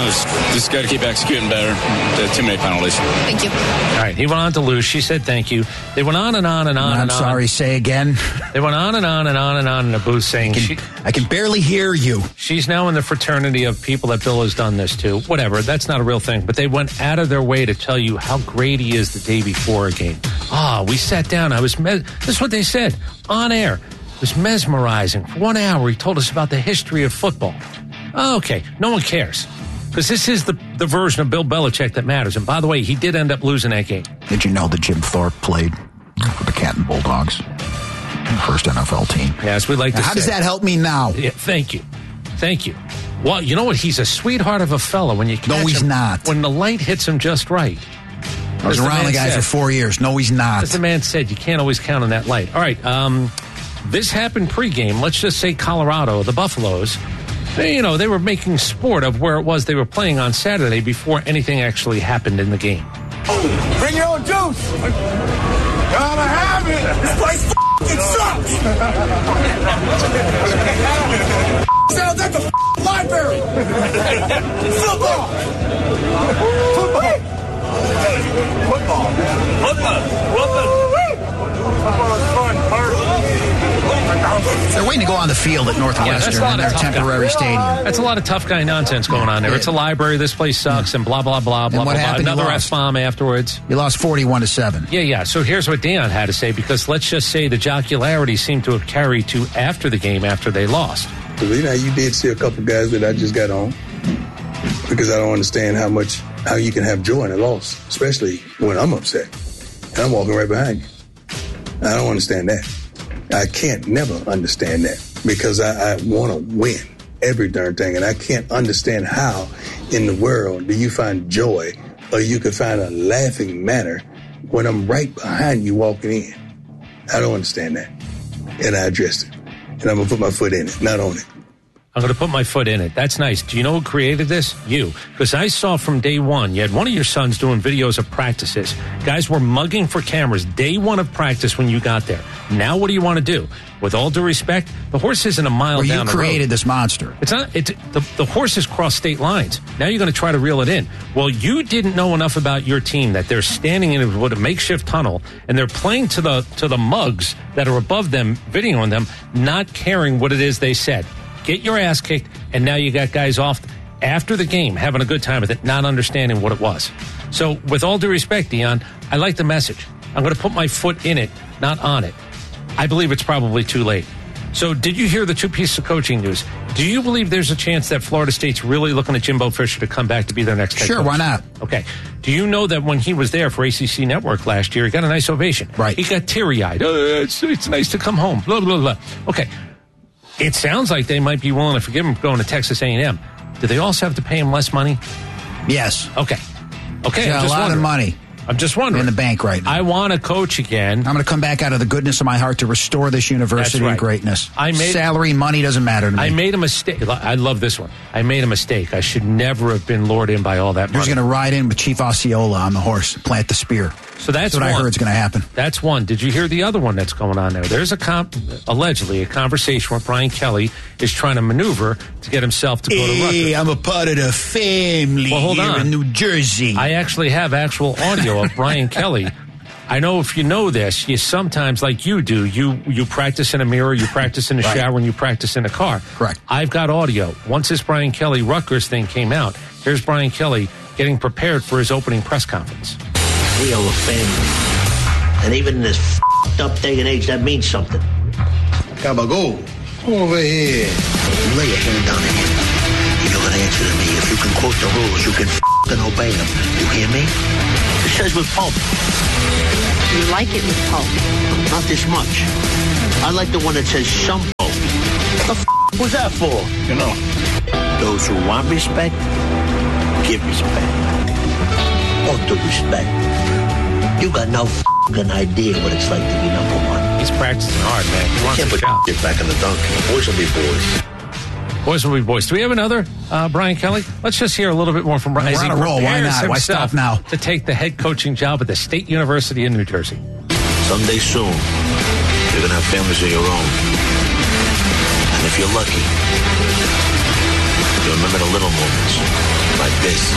just, just got to keep executing better. There are too many penalties. Thank you. All right, he went on to lose. She said thank you. They went on and on and on I'm and on. sorry, say again. They went on and on and on and on in the booth saying, I can, she, I can barely hear you. She's now in the fraternity of people that Bill has done this to. Whatever, that's not a real thing. But they went out of their way to tell you how great he is the day before a game. Ah, we sat down. I was, mes- this is what they said on air. It was mesmerizing. For one hour, he told us about the history of football. Oh, okay, no one cares. Because this is the, the version of Bill Belichick that matters. And by the way, he did end up losing that game. Did you know that Jim Thorpe played for the Canton Bulldogs? First N F L team. Yes, we like to now, How say. does that help me now? Yeah, thank you. Thank you. Well, you know what? He's a sweetheart of a fellow when you catch No, he's him, not. When the light hits him just right. I was As around the, the guy said, for four years. No, he's not. As the man said, you can't always count on that light. All right. Um, this happened pregame. Let's just say Colorado, the Buffaloes. They, you know, they were making sport of where it was they were playing on Saturday before anything actually happened in the game. Bring your own juice. Gotta have it. This place f***ing sucks. Sounds like a f***ing library. Football. Football. Football. Football. Football. Football is fun. Hard. They're waiting to go on the field at Northwestern yeah, in their temporary guy. stadium. That's a lot of tough guy nonsense going on there. It's a library. This place sucks, and blah blah blah blah what blah. happened? blah. Another You F lost. bomb afterwards. You lost forty-one to seven. Yeah, yeah. So here's what Deion had to say, because let's just say the jocularity seemed to have carried to after the game after they lost. You know, you did see a couple guys that I just got on because I don't understand how much how you can have joy in a loss, especially when I'm upset and I'm walking right behind you. I don't understand that. I can't never understand that because I, I want to win every darn thing, and I can't understand how in the world do you find joy or you could find a laughing matter when I'm right behind you walking in. I don't understand that, and I addressed it, and I'm gonna put my foot in it, not on it. I'm going to put my foot in it. That's nice. Do you know who created this? You. Because I saw from day one, you had one of your sons doing videos of practices. Guys were mugging for cameras day one of practice when you got there. Now what do you want to do? With all due respect, the horse isn't a mile Well, down the road. you created this monster. It's not. It's the, the horses cross state lines. Now you're going to try to reel it in. Well, you didn't know enough about your team that they're standing in what a makeshift tunnel and they're playing to the to the mugs that are above them, videoing them, not caring what it is they said. Get your ass kicked, and now you got guys off after the game having a good time with it, not understanding what it was. So, with all due respect, Deion, I like the message. I'm going to put my foot in it, not on it. I believe it's probably too late. So, did you hear the two pieces of coaching news? Do you believe there's a chance that Florida State's really looking at Jimbo Fisher to come back to be their next head Sure, coach? why not? Okay. Do you know that when he was there for A C C Network last year, he got a nice ovation? Right. He got teary-eyed. Oh, it's, it's nice to come home. Blah, blah, blah. Okay. It sounds like they might be willing to forgive him for going to Texas A and M. Do they also have to pay him less money? Yes. Okay. Okay. He's I'm got a just lot wondering. of money. I'm just wondering. In the bank right now. I want to coach again. I'm going to come back out of the goodness of my heart to restore this university That's right. and greatness. I made- Salary, money doesn't matter to me. I made a mistake. I love this one. I made a mistake. I should never have been lured in by all that You're money. going to ride in with Chief Osceola on the horse, plant the spear. So that's, what one. I heard is going to happen. That's one. Did you hear the other one that's going on there? There's a comp, allegedly a conversation where Brian Kelly is trying to maneuver to get himself to go to Rutgers. Hey, I'm a part of the family Well, hold here on. in New Jersey. I actually have actual audio of Brian Kelly. I know if you know this, you sometimes, like you do, you you practice in a mirror, you practice in the Right. shower, and you practice in a car. Correct. I've got audio. Once this Brian Kelly Rutgers thing came out, here's Brian Kelly getting prepared for his opening press conference. We are a family. And even in this f***ed up day and age, that means something. Gabago, over here. You lay your hand down here. You're going to answer to me. If you can quote the rules, you can f***ing obey them. You hear me? It says with pulp. You like it with pulp? Not this much. I like the one that says some pulp. What the f*** was that for? You know. Those who want respect, give respect. All due respect. You got no f***ing idea what it's like to be number one. He's practicing hard, man. He wants Can't a put job. get back in the dunk. Boys will be boys. Boys will be boys. Do we have another uh, Brian Kelly? Let's just hear a little bit more from Brian. We're as he on a roll. Why prepares not? Why himself stop now? To take the head coaching job at the State University in New Jersey. Someday soon, you're going to have families of your own. And if you're lucky, You remember the little moments, like this.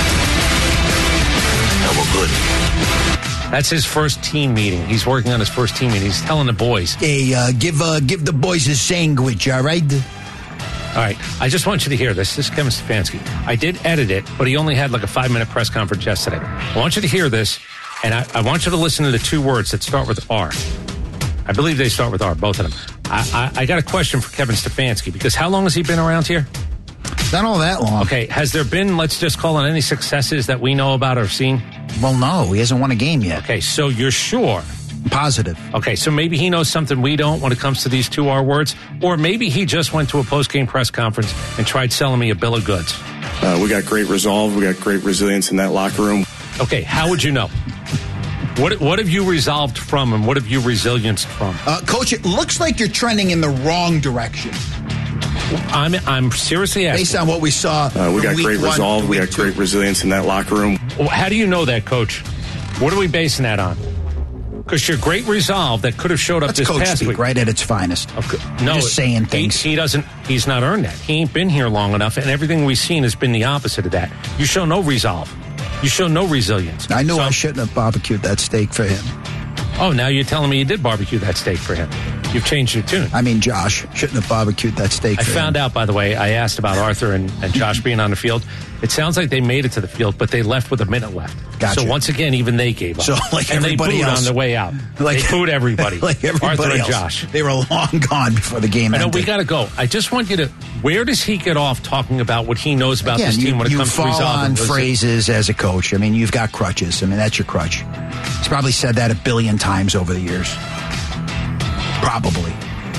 Now we're good. That's his first team meeting. He's working on his first team meeting. He's telling the boys. Hey, uh, give uh, give the boys a sandwich, all right? All right. I just want you to hear this. This is Kevin Stefanski. I did edit it, but he only had like a five-minute press conference yesterday. I want you to hear this, and I, I want you to listen to the two words that start with R. I believe they start with R, both of them. I, I, I got a question for Kevin Stefanski, because how long has he been around here? Not all that long. Okay. Has there been, let's just call it, any successes that we know about or seen? Well, no. He hasn't won a game yet. Okay. So you're sure? Positive. Okay. So maybe he knows something we don't when it comes to these two R words. Or maybe he just went to a post-game press conference and tried selling me a bill of goods. Uh, we got great resolve. We got great resilience in that locker room. Okay. How would you know? What what have you resolved from, and what have you resilience from? Uh, Coach, it looks like you're trending in the wrong direction. I'm I'm seriously asking. Based on what we saw, uh, we got great resolve. We got great resilience in that locker room. How do you know that, Coach? What are we basing that on? Because your great resolve that could have showed up That's this coach past speak, week, right at its finest. Okay. No, just saying things. He, he doesn't. He's not earned that. He ain't been here long enough, and everything we've seen has been the opposite of that. You show no resolve. You show no resilience. I knew so, I shouldn't have barbecued that steak for him. Oh, now you're telling me you did barbecue that steak for him. You've changed your tune. I mean, Josh shouldn't have barbecued that steak I for found him. out, by the way, I asked about Arthur and, and Josh being on the field. It sounds like they made it to the field, but they left with a minute left. Gotcha. So once again, even they gave up. So like and everybody they booed else, on their way out. Like, they booed everybody. Like everybody Arthur else. and Josh. They were long gone before the game I know, ended. we got to go. I just want you to, where does he get off talking about what he knows about Again, this team you, when it you comes to fall resolving? on phrases as a coach. I mean, you've got crutches. I mean, that's your crutch. He's probably said that a billion times over the years. Probably.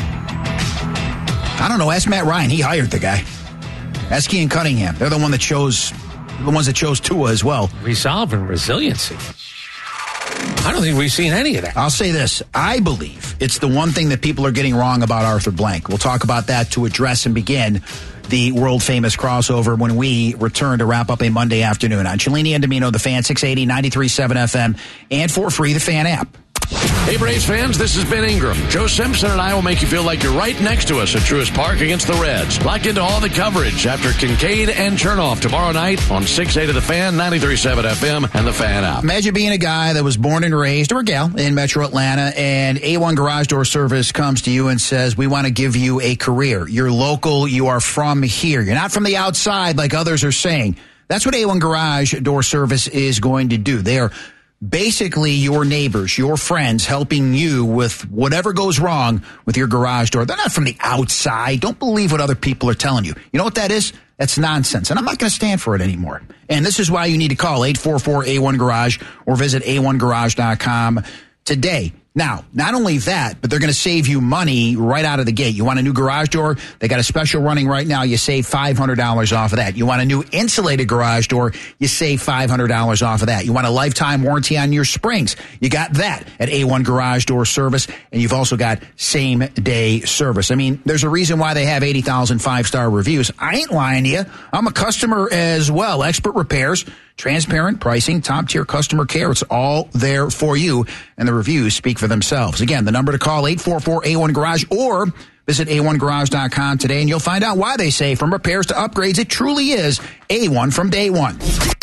I don't know. Ask Matt Ryan. He hired the guy. Ask Ian Cunningham. They're the one that chose, the ones that chose Tua as well. Resolve and resiliency. I don't think we've seen any of that. I'll say this. I believe it's the one thing that people are getting wrong about Arthur Blank. We'll talk about that to address and begin the world-famous crossover when we return to wrap up a Monday afternoon on Cellini and Domino, the Fan, six eighty, ninety-three point seven F M, and for free, the Fan app. Hey, Braves fans, this is Ben Ingram. Joe Simpson and I will make you feel like you're right next to us at Truist Park against the Reds. Lock into all the coverage after Kincaid and Chernoff tomorrow night on six eighty The Fan, ninety-three point seven F M, and the Fan app. Imagine being a guy that was born and raised, or a gal, in Metro Atlanta, and A one Garage Door Service comes to you and says, we want to give you a career. You're local. You are from here. You're not from the outside like others are saying. That's what A one Garage Door Service is going to do. They are basically your neighbors, your friends, helping you with whatever goes wrong with your garage door. They're not from the outside. Don't believe what other people are telling you. You know what that is? That's nonsense. And I'm not going to stand for it anymore. And this is why you need to call eight four four A one Garage or visit A one garage dot com today. Now, not only that, but they're going to save you money right out of the gate. You want a new garage door? They got a special running right now. You save five hundred dollars off of that. You want a new insulated garage door? You save five hundred dollars off of that. You want a lifetime warranty on your springs? You got that at A one Garage Door Service. And you've also got same-day service. I mean, there's a reason why they have eighty thousand five-star reviews. I ain't lying to you. I'm a customer as well. Expert repairs, transparent pricing, top-tier customer care. It's all there for you. And the reviews speak for themselves. Again, the number to call, eight four four A one Garage, or visit A one garage dot com today, and you'll find out why they say from repairs to upgrades, it truly is A one from day one.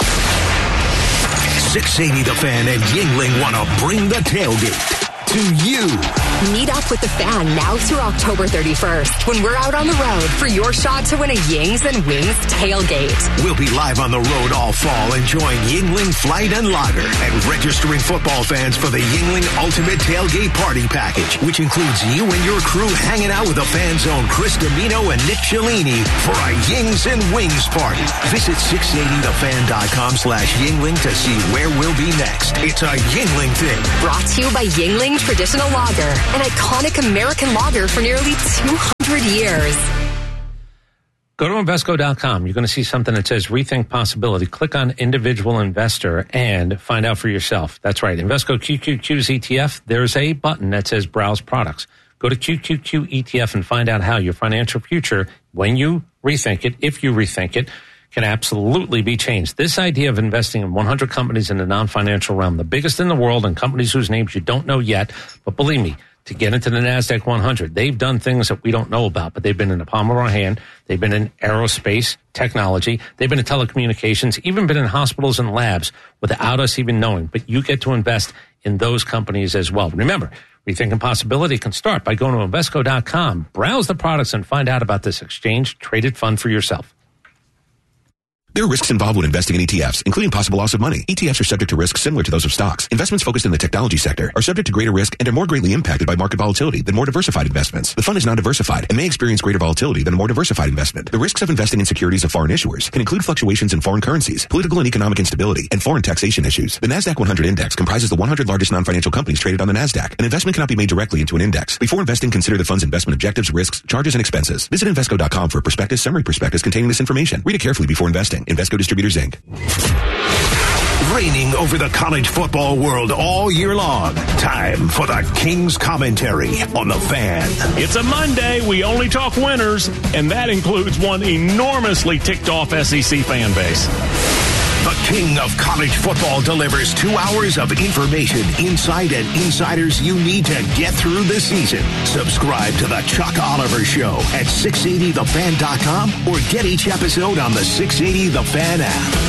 six eighty The Fan and Yingling want to bring the tailgate to you. Meet up with the Fan now through October thirty-first when we're out on the road for your shot to win a Yings and Wings tailgate. We'll be live on the road all fall enjoying Yingling Flight and Lager and registering football fans for the Yingling Ultimate Tailgate Party Package, which includes you and your crew hanging out with the Fan Zone Chris Domino and Nick Cellini for a Yings and Wings party. Visit six eighty the fan dot com slash Yingling to see where we'll be next. It's a Yingling thing. Brought to you by Yingling Traditional Lager, an iconic American lager for nearly two hundred years. Go to Invesco dot com. You're going to see something that says Rethink Possibility. Click on Individual Investor and find out for yourself. That's right. Invesco Q Q Q's E T F, there's a button that says Browse Products. Go to Q Q Q E T F and find out how your financial future, when you rethink it, if you rethink it, can absolutely be changed. This idea of investing in one hundred companies in the non-financial realm, the biggest in the world, and companies whose names you don't know yet, but believe me, to get into the NASDAQ one hundred, they've done things that we don't know about, but they've been in the palm of our hand. They've been in aerospace technology. They've been in telecommunications, even been in hospitals and labs without us even knowing. But you get to invest in those companies as well. Remember, Rethinking Possibility can start by going to Invesco dot com, browse the products, and find out about this exchange-traded fund for yourself. There are risks involved when investing in E T Fs, including possible loss of money. E T Fs are subject to risks similar to those of stocks. Investments focused in the technology sector are subject to greater risk and are more greatly impacted by market volatility than more diversified investments. The fund is non-diversified and may experience greater volatility than a more diversified investment. The risks of investing in securities of foreign issuers can include fluctuations in foreign currencies, political and economic instability, and foreign taxation issues. The NASDAQ one hundred Index comprises the one hundred largest non-financial companies traded on the NASDAQ. An investment cannot be made directly into an index. Before investing, consider the fund's investment objectives, risks, charges, and expenses. Visit Invesco dot com for a prospectus, summary prospectus containing this information. Read it carefully before investing. Invesco Distributors, Incorporated. Reigning over the college football world all year long. Time for the King's Commentary on The Fan. It's a Monday. We only talk winners, and that includes one enormously ticked-off S E C fan base. The king of college football delivers two hours of information, insight, and insiders you need to get through the season. Subscribe to the Chuck Oliver Show at six eighty the fan dot com or get each episode on the six eighty The Fan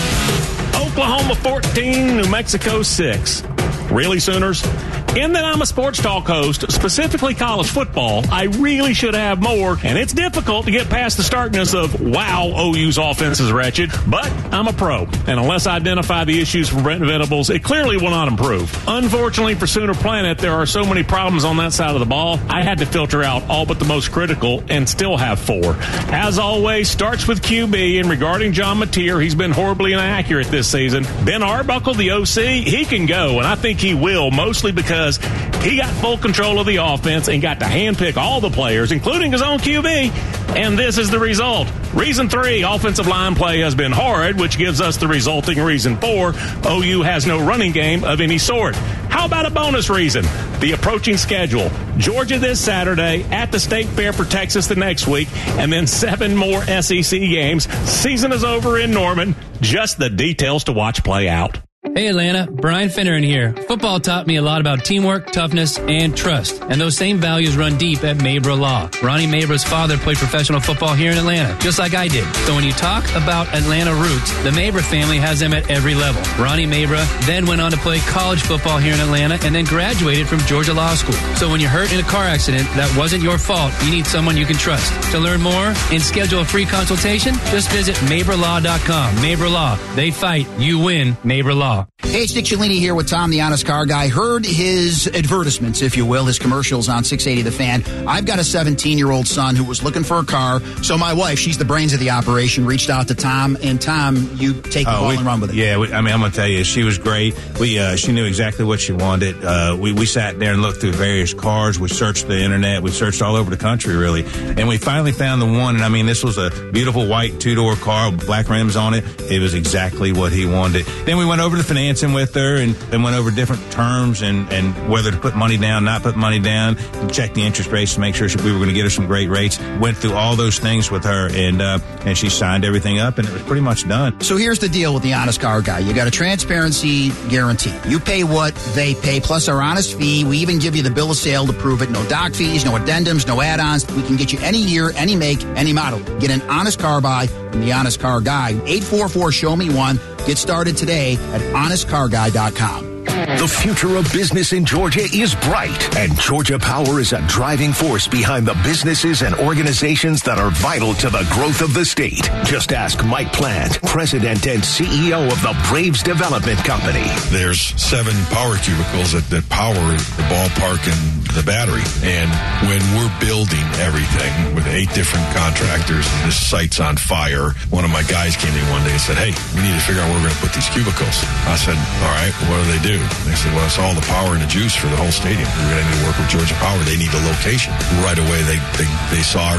app. Oklahoma fourteen, New Mexico six. Really, Sooners? In that I'm a sports talk host, specifically college football, I really should have more, and it's difficult to get past the starkness of, wow, O U's offense is wretched, but I'm a pro, and unless I identify the issues from Brent Venables, it clearly will not improve. Unfortunately for Sooner Planet, there are so many problems on that side of the ball, I had to filter out all but the most critical and still have four. As always, starts with Q B, and regarding John Mateer, he's been horribly inaccurate this season. Ben Arbuckle, the O C, he can go, and I think he will, mostly because he got full control of the offense and got to handpick all the players, including his own Q B, and this is the result. Reason three, offensive line play has been horrid, which gives us the resulting reason four, O U has no running game of any sort. How about a bonus reason? The approaching schedule. Georgia this Saturday, at the State Fair for Texas the next week, and then seven more S E C games. Season is over in Norman. Just the details to watch play out. Hey Atlanta, Brian Finneran here. Football taught me a lot about teamwork, toughness, and trust. And those same values run deep at Mabra Law. Ronnie Mabra's father played professional football here in Atlanta, just like I did. So when you talk about Atlanta roots, the Mabra family has them at every level. Ronnie Mabra then went on to play college football here in Atlanta and then graduated from Georgia Law School. So when you're hurt in a car accident that wasn't your fault, you need someone you can trust. To learn more and schedule a free consultation, just visit Mabra Law dot com. Mabra Law. They fight. You win. Mabra Law. Hey, it's Dick Cellini here with Tom, the Honest Car Guy. Heard his advertisements, if you will, his commercials on six eighty The Fan. I've got a seventeen-year-old son who was looking for a car, so my wife, she's the brains of the operation, reached out to Tom, and Tom, you take the oh, ball we, and run with it. Yeah, we, I mean, I'm going to tell you, she was great. We uh, She knew exactly what she wanted. Uh, we, we sat there and looked through various cars. We searched the internet. We searched all over the country, really. And we finally found the one, and I mean, this was a beautiful white two-door car with black rims on it. It was exactly what he wanted. Then we went over to financing with her and, and went over different terms and, and whether to put money down, not put money down, check the interest rates to make sure we were going to get her some great rates. Went through all those things with her, and uh, and she signed everything up, and it was pretty much done. So here's the deal with the Honest Car Guy. You got a transparency guarantee. You pay what they pay, plus our honest fee. We even give you the bill of sale to prove it. No doc fees, no addendums, no add-ons. We can get you any year, any make, any model. Get an Honest Car Buy from the Honest Car Guy. eight four four, show me one. Get started today at honest car guy dot com. The future of business in Georgia is bright, and Georgia Power is a driving force behind the businesses and organizations that are vital to the growth of the state. Just ask Mike Plant, President and C E O of the Braves Development Company. There's seven power cubicles that, that power the ballpark and the battery. And when we're building everything with eight different contractors and this site's on fire, one of my guys came in one day and said, hey, we need to figure out where we're going to put these cubicles. I said, all right, what do they do? They said, well, it's all the power and the juice for the whole stadium. We're going to need to work with Georgia Power. They need the location. Right away, they, they, they saw our vision. They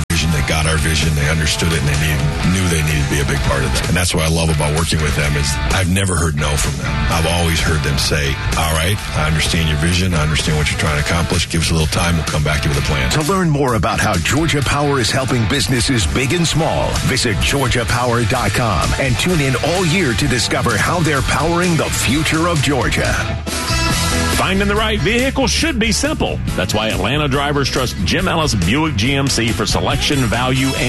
got our vision, they understood it, and they need, knew they needed to be a big part of that. And that's what I love about working with them is I've never heard no from them. I've always heard them say, all right, I understand your vision, I understand what you're trying to accomplish, give us a little time, we'll come back to you with a plan. To learn more about how Georgia Power is helping businesses big and small, visit georgia power dot com and tune in all year to discover how they're powering the future of Georgia. Finding the right vehicle should be simple. That's why Atlanta drivers trust Jim Ellis Buick G M C for selection, value, and